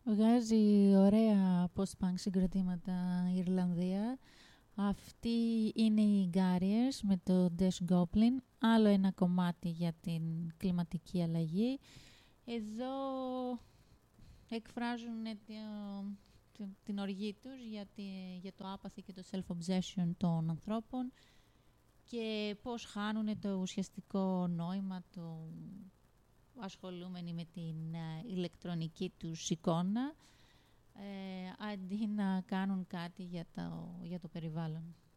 Βγάζει ωραία post-punk συγκροτήματα η Ιρλανδία. Αυτή είναι οι Garriers με το Dash Goblin. Άλλο ένα κομμάτι για την κλιματική αλλαγή. Εδώ εκφράζουν την οργή τους για το άπαθη και το self-obsession των ανθρώπων και πώς χάνουν το ουσιαστικό νόημα ασχολούμενοι με την ηλεκτρονική τους εικόνα αντί να κάνουν κάτι για το περιβάλλον.